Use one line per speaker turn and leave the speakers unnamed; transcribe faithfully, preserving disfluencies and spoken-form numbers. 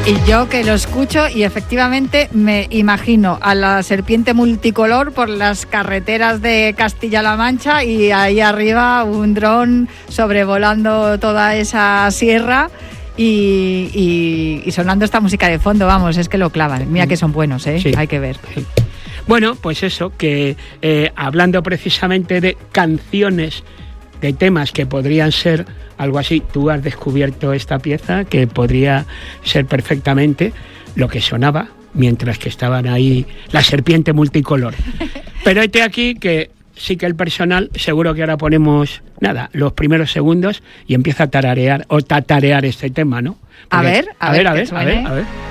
Y yo que lo escucho y efectivamente me imagino a la serpiente multicolor por las carreteras de Castilla-La Mancha y ahí arriba un dron sobrevolando toda esa sierra y, y, y sonando esta música de fondo, vamos, es que lo clavan. Mira que son buenos, ¿eh? Sí. Hay que ver.
Sí. Bueno, pues eso, que eh, hablando precisamente de canciones, de temas que podrían ser algo así, tú has descubierto esta pieza que podría ser perfectamente lo que sonaba mientras que estaban ahí la serpiente multicolor. Pero este aquí que sí que el personal, seguro que ahora ponemos, nada, los primeros segundos y empieza a tararear o tatarear este tema, ¿no? Porque,
a ver, a, a ver,
ver, a ver, a ver, a ver.